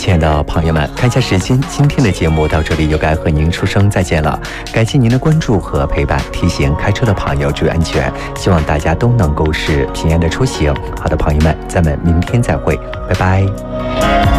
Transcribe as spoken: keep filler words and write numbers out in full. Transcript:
亲爱的朋友们，看一下时间，今天的节目到这里又该和您说声再见了。感谢您的关注和陪伴，提醒开车的朋友注意安全，希望大家都能够是平安的出行。好的，朋友们，咱们明天再会，拜拜。